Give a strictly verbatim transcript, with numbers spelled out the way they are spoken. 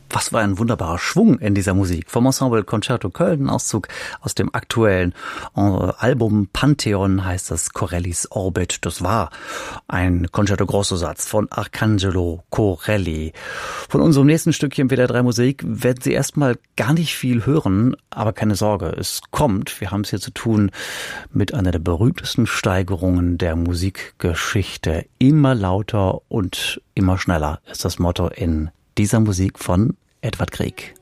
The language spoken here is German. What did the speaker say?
Was war ein wunderbarer Schwung in dieser Musik. Vom Ensemble Concerto Köln, ein Auszug aus dem aktuellen Album Pantheon, heißt das Corellis Orbit. Das war ein Concerto Grosso Satz von Arcangelo Corelli. Von unserem nächsten Stückchen W D R drei Musik werden Sie erstmal gar nicht viel hören, aber keine Sorge, es kommt. Wir haben es hier zu tun mit einer der berühmtesten Steigerungen der Musikgeschichte. Immer lauter und immer schneller ist das Motto in dieser Musik von Edvard Grieg.